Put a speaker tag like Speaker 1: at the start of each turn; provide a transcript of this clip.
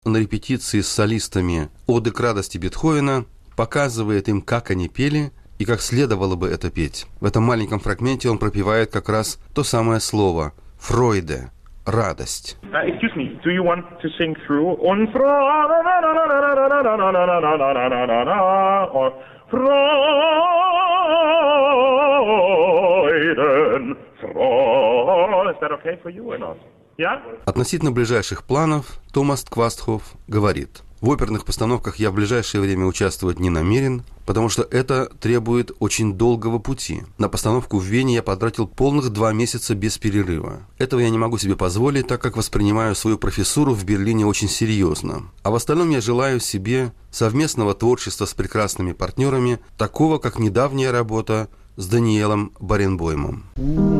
Speaker 1: на репетиции с солистами «Оды к радости» Бетховена, показывает им, как они пели и как следовало бы это петь. В этом маленьком фрагменте он пропевает как раз то самое слово «Freude» – «радость».
Speaker 2: Excuse me, do you want to sing through on or Freuden? Is that okay for you or not? Yeah?
Speaker 1: Относительно ближайших планов Томас Квастхоф говорит: в оперных постановках я в ближайшее время участвовать не намерен, потому что это требует очень долгого пути. На постановку в Вене я потратил полных 2 месяца без перерыва. Этого я не могу себе позволить, так как воспринимаю свою профессуру в Берлине очень серьезно. А в остальном я желаю себе совместного творчества с прекрасными партнерами, такого как недавняя работа с Даниэлом Баренбоймом.